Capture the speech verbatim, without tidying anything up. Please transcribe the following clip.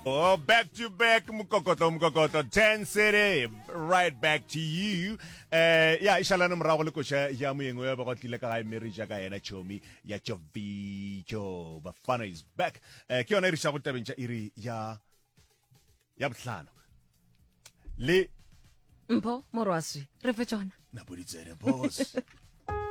Oh, back to back, Mukokoto, Mukokoto, ten city, right back to you. Uh, yeah, ishala nomrago le kosha ya moyeng wa ba go tlile ka ga Merija ka ena chomi ya Chovicho. Bafana is back. Uh, ke yona re sa go tabeng iri ya ya botlhano. Le Mpho morwasi re fe tsona na boditsene boss.